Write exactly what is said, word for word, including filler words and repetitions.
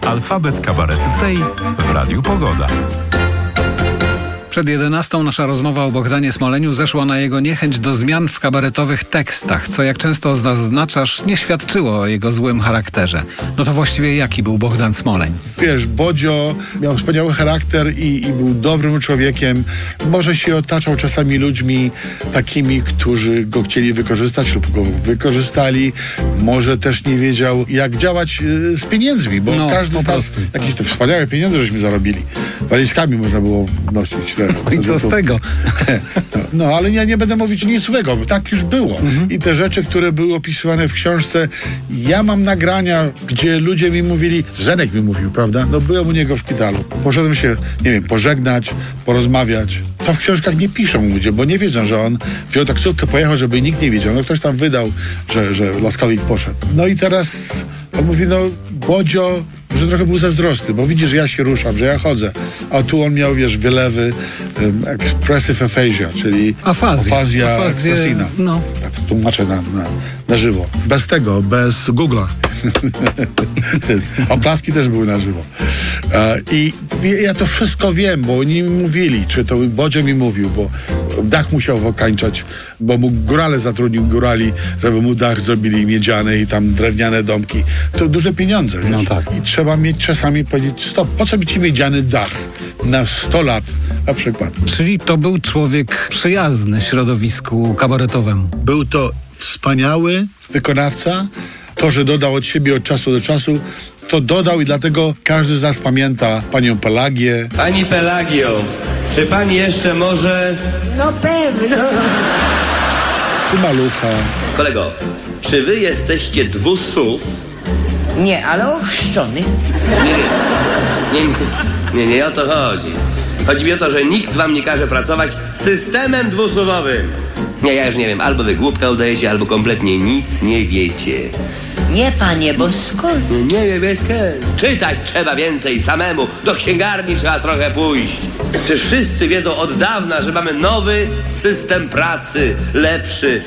Alfabet Kabaretu Tej w Radiu Pogoda. Przed jedenastą nasza rozmowa o Bohdanie Smoleniu zeszła na jego niechęć do zmian w kabaretowych tekstach, co jak często zaznaczasz, nie świadczyło o jego złym charakterze. No to właściwie jaki był Bohdan Smoleń? Wiesz, Bodzio miał wspaniały charakter i, i był dobrym człowiekiem. Może się otaczał czasami ludźmi takimi, którzy go chcieli wykorzystać lub go wykorzystali. Może też nie wiedział, jak działać y, z pieniędzmi, bo no, każdy z nas jakieś te wspaniałe pieniądze żeśmy zarobili. Walizkami można było nosić. Te, no i co z tego? No, ale ja nie będę mówić nic złego, bo tak już było. Mhm. I te rzeczy, które były opisywane w książce, ja mam nagrania, gdzie ludzie mi mówili, Zenek mi mówił, prawda? No byłem u niego w szpitalu. Poszedłem się, nie wiem, pożegnać, porozmawiać. To w książkach nie piszą ludzie, bo nie wiedzą, że on wziął taksówkę, pojechał, żeby nikt nie wiedział. No ktoś tam wydał, że, że laskawik poszedł. No i teraz on mówi, no Bodzio, że trochę był zazdrosny, bo widzi, że ja się ruszam, że ja chodzę. A tu on miał, wiesz, wylewy, um, expressive aphasia, czyli Afazja. afazja Afazję, ekspresyjna. no. Tak tłumaczę na, na, na żywo. Bez tego, bez Google'a. Oklaski też były na żywo. E, I ja to wszystko wiem, bo oni mi mówili, czy to Bodzio mi mówił, bo dach musiał okańczać, bo mu górale zatrudnił górali, żeby mu dach zrobili miedziane i tam drewniane domki. To duże pieniądze, wiesz? No tak. I trzeba mieć czasami powiedzieć, stop, po co by ci miedziany dach na sto lat na przykład? Czyli to był człowiek przyjazny środowisku kabaretowemu. Był to wspaniały wykonawca. To, że dodał od siebie od czasu do czasu, to dodał i dlatego każdy z nas pamięta panią Pelagię. Pani Pelagio, czy pani jeszcze może... No pewno. Czy Malucha. Kolego, czy wy jesteście dwusów? Nie, ale ochrzczony. Nie, nie, nie, nie, nie o to chodzi. Chodzi mi o to, że nikt wam nie każe pracować systemem dwusuwowym. Nie, ja już nie wiem, albo wy głupka udajecie, albo kompletnie nic nie wiecie. Nie, panie, bo skąd? Nie, nie wiem, jest czytać trzeba więcej samemu. Do księgarni trzeba trochę pójść. Przecież wszyscy wiedzą od dawna, że mamy nowy system pracy, lepszy,